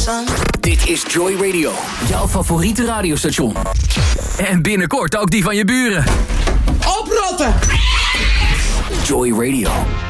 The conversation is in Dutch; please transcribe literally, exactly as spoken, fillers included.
sun. Dit is Joy Radio, jouw favoriete radiostation. En binnenkort ook die van je buren. Oprotten! Joy Radio.